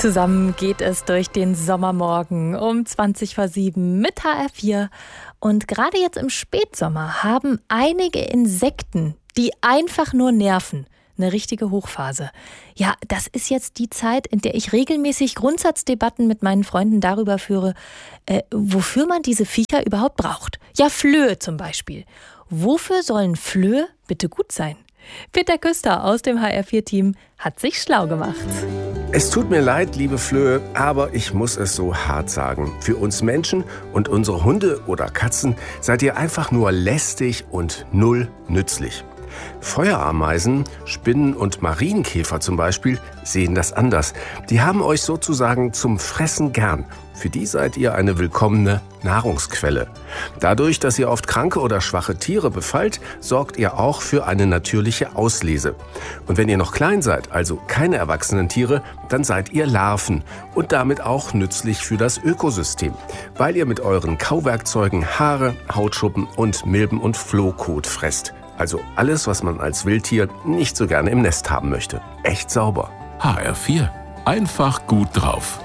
Zusammen geht es durch den Sommermorgen um 20:07 mit HR4. Und gerade jetzt im Spätsommer haben einige Insekten, die einfach nur nerven, eine richtige Hochphase. Ja, das ist jetzt die Zeit, in der ich regelmäßig Grundsatzdebatten mit meinen Freunden darüber führe, wofür man diese Viecher überhaupt braucht. Ja, Flöhe zum Beispiel. Wofür sollen Flöhe bitte gut sein? Peter Küster aus dem HR4-Team hat sich schlau gemacht. Es tut mir leid, liebe Flöhe, aber ich muss es so hart sagen. Für uns Menschen und unsere Hunde oder Katzen seid ihr einfach nur lästig und null nützlich. Feuerameisen, Spinnen und Marienkäfer zum Beispiel sehen das anders. Die haben euch sozusagen zum Fressen gern. Für die seid ihr eine willkommene Nahrungsquelle. Dadurch, dass ihr oft kranke oder schwache Tiere befallt, sorgt ihr auch für eine natürliche Auslese. Und wenn ihr noch klein seid, also keine erwachsenen Tiere, dann seid ihr Larven und damit auch nützlich für das Ökosystem, weil ihr mit euren Kauwerkzeugen Haare, Hautschuppen und Milben- und Flohkot fresst. Also alles, was man als Wildtier nicht so gerne im Nest haben möchte. Echt sauber. HR4. Einfach gut drauf.